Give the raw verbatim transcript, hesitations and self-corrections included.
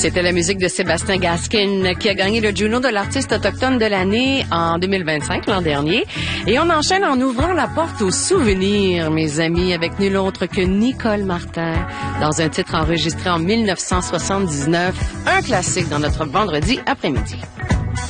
C'était la musique de Sébastien Gaskin qui a gagné le Juno de l'artiste autochtone de l'année en deux mille vingt-cinq, l'an dernier. Et on enchaîne en ouvrant la porte aux souvenirs, mes amis, avec nul autre que Nicole Martin, dans un titre enregistré en mille neuf cent soixante-dix-neuf, un classique dans notre vendredi après-midi.